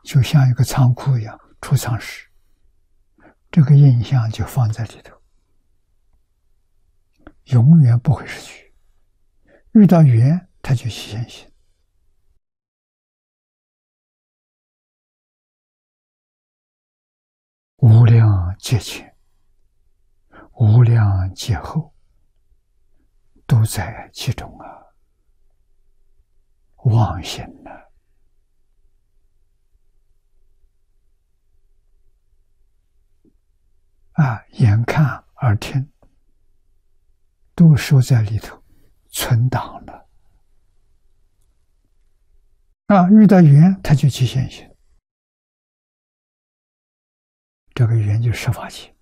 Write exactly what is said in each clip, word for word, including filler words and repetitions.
就像一个仓库一样，储藏室，这个印象就放在里头，永远不会失去。遇到缘，它就现行。无量劫前，无量劫后，都在其中啊！妄心呐、啊！啊，眼看耳听，都收在里头，存档了。啊，遇到缘，它就起现行。这个缘就是十法界。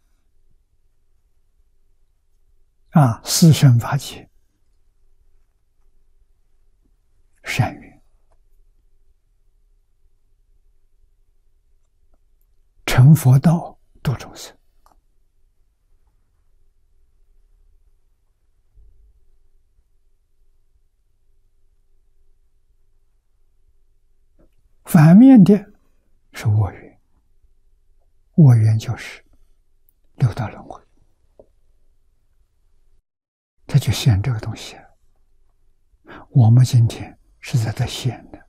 啊，四圣法界，善缘，成佛道，度众生。反面的是恶缘，恶缘就是六道轮回，他就现这个东西。我们今天是在这现的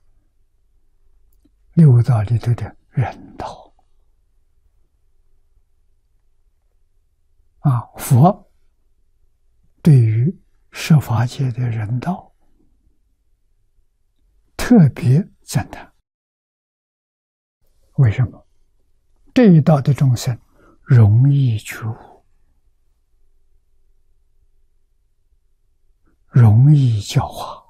六道里头的人道啊，佛对于十法界的人道特别赞叹。为什么？这一道的众生容易觉悟，容易教化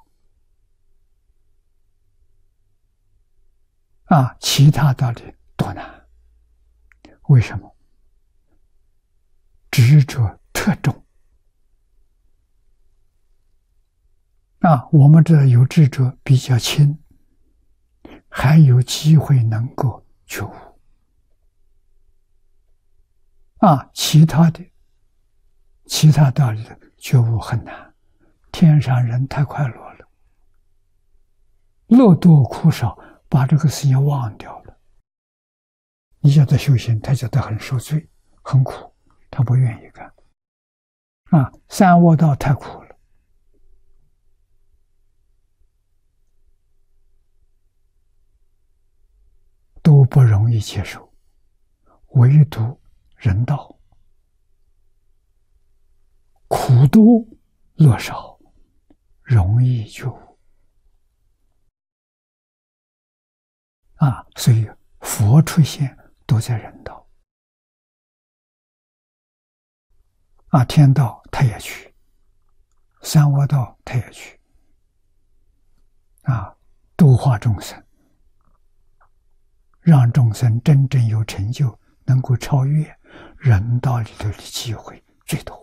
啊，其他道理多难。为什么？执着特重啊，我们这有执着比较轻，还有机会能够觉悟啊，其他的其他道理的觉悟很难。天上人太快乐了，乐多苦少，把这个事情忘掉了。你叫他修行，他觉得很受罪，很苦，他不愿意干。啊，三恶道太苦了，都不容易接受，唯独人道，苦多乐少，容易觉悟啊！所以佛出现都在人道啊，天道他也去，三恶道他也去啊，度化众生，让众生真正有成就，能够超越，人道里头的机会最多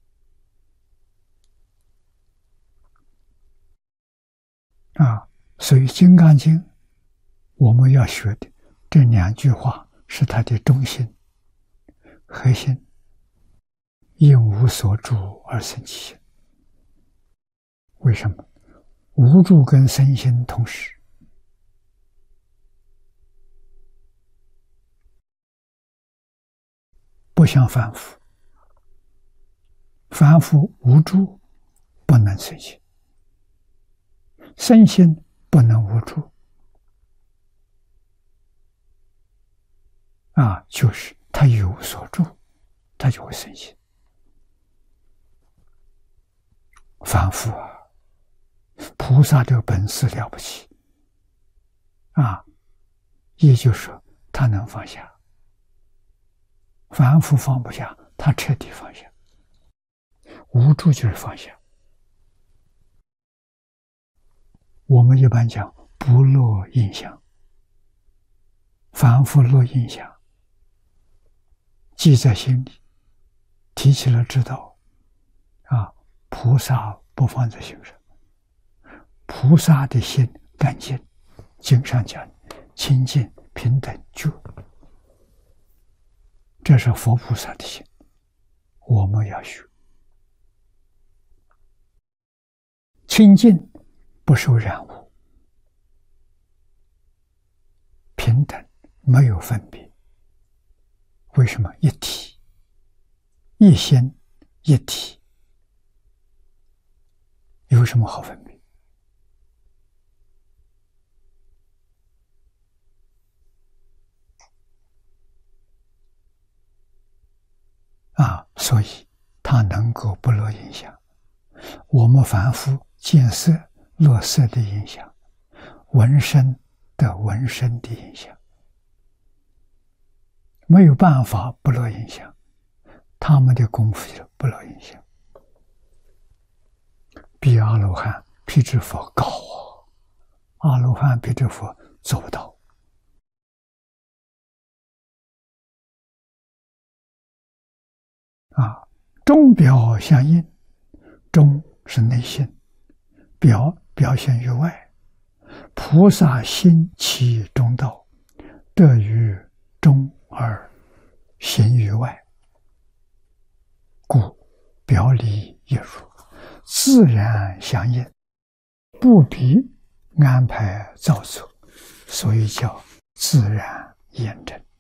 啊！所以《金刚经》我们要学的这两句话是它的中心核心。因无所住而生其心。为什么？无住跟生心同时。不像凡夫，凡夫无住不能生心，生心不能无住啊，就是他有所住，他就会生心。凡夫啊，菩萨这个本事了不起啊，也就是说他能放下。凡夫放不下，他彻底放下。无住就是放下。我们一般讲不落印象，凡夫落印象，记在心里，提起了知道啊，菩萨不放在心上。菩萨的心干净，经上讲清净平等觉，这是佛菩萨的心，我们要学。清净不受染污，平等没有分别。为什么？一体，一心一体，有什么好分别？啊，所以它能够不落影响。我们凡夫见色落色的影响，闻声的闻声的影响，没有办法不落影响。他们的功夫就不落影响，比阿罗汉、辟支佛高啊！阿罗汉、辟支佛做不到。啊，中表相应，中是内心，表表现于外。菩萨心其中道，得于中而行于外，故表里一如，自然相应，不必安排造作，所以叫自然验证。